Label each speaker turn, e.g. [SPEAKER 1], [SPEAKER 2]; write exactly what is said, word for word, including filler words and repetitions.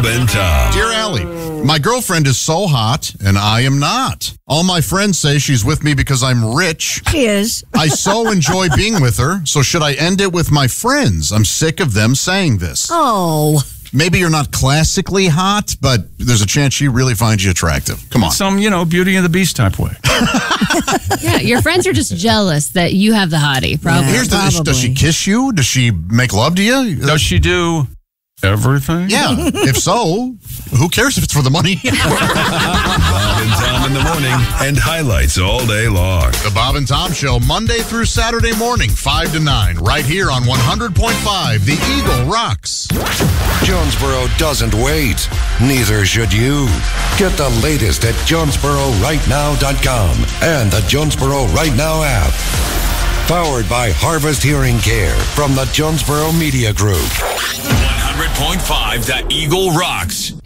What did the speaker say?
[SPEAKER 1] Bob and Tom.
[SPEAKER 2] Dear Allie, my girlfriend is so hot, and I am not. All my friends say she's with me because I'm rich.
[SPEAKER 3] She is.
[SPEAKER 2] I so enjoy being with her, so should I end it with my friends? I'm sick of them saying this.
[SPEAKER 3] Oh.
[SPEAKER 2] Maybe you're not classically hot, but there's a chance she really finds you attractive. Come on.
[SPEAKER 4] Some, you know, Beauty and the Beast type way.
[SPEAKER 5] Yeah, your friends are just jealous that you have the hottie, probably.
[SPEAKER 3] Yeah.
[SPEAKER 2] Here's the issue. Does she kiss you? Does she make love to you?
[SPEAKER 4] Does she do everything?
[SPEAKER 2] Yeah. If so, who cares if it's for the money?
[SPEAKER 1] Bob and Tom in the morning and highlights all day long.
[SPEAKER 2] The Bob and Tom Show, Monday through Saturday morning, five to nine, right here on one hundred point five. The Eagle rocks.
[SPEAKER 6] Jonesboro doesn't wait. Neither should you. Get the latest at Jonesboro Right Now dot com and the Jonesboro Right Now app. Powered by Harvest Hearing Care from the Jonesboro Media Group.
[SPEAKER 1] one hundred point five The Eagle rocks.